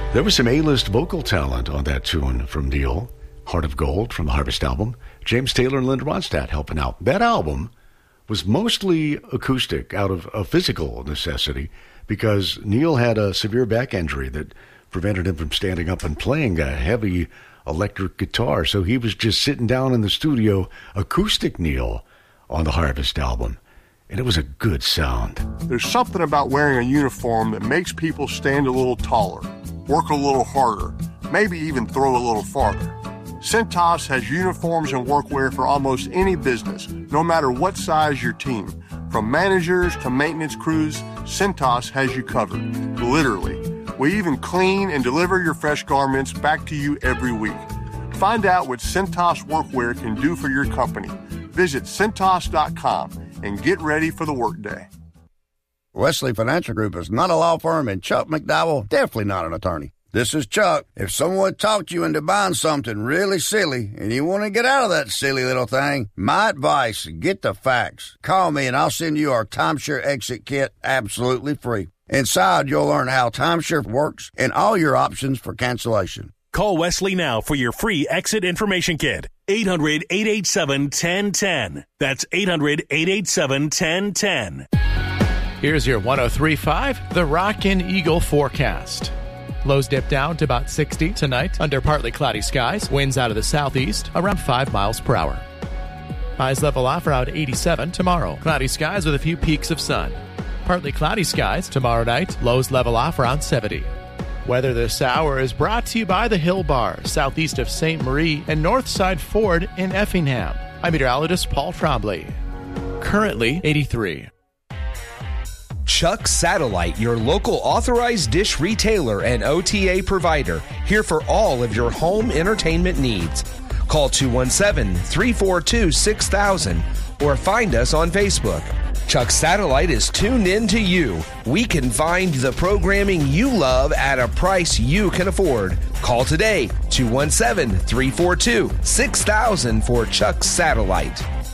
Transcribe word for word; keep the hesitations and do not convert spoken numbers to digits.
There was some A-list vocal talent on that tune from Neil. Heart of Gold from the Harvest album. James Taylor and Linda Ronstadt helping out. That album was mostly acoustic out of a physical necessity because Neil had a severe back injury that prevented him from standing up and playing a heavy electric guitar. So he was just sitting down in the studio, acoustic Neil, on the Harvest album. And it was a good sound. There's something about wearing a uniform that makes people stand a little taller, work a little harder, maybe even throw a little farther. Cintas has uniforms and workwear for almost any business, no matter what size your team. From managers to maintenance crews, Cintas has you covered, literally. We even clean and deliver your fresh garments back to you every week. Find out what Cintas workwear can do for your company. Visit Cintas dot com and get ready for the workday. Wesley Financial Group is not a law firm, and Chuck McDowell definitely not an attorney. This is Chuck. If someone talked you into buying something really silly and you want to get out of that silly little thing, my advice, get the facts. Call me and I'll send you our timeshare exit kit absolutely free. Inside, you'll learn how timeshare works and all your options for cancellation. Call Wesley now for your free exit information kit. eight hundred, eight eight seven, one zero one zero. That's eight hundred, eight eight seven, one zero one zero. Here's your one oh three point five, The Rockin' Eagle forecast. Lows dip down to about sixty tonight under partly cloudy skies. Winds out of the southeast around five miles per hour. Highs level off around eighty-seven tomorrow. Cloudy skies with a few peaks of sun. Partly cloudy skies tomorrow night. Lows level off around seventy. Weather this hour is brought to you by the Hill Bar, southeast of Saint Marie and Northside Ford in Effingham. I'm meteorologist Paul Trombley. Currently eighty-three. Chuck Satellite, your local authorized dish retailer and O T A provider, here for all of your home entertainment needs. Call two one seven, three four two, six thousand or find us on Facebook. Chuck Satellite is tuned in to you. We can find the programming you love at a price you can afford. Call today, two one seven, three four two, six thousand for Chuck Satellite.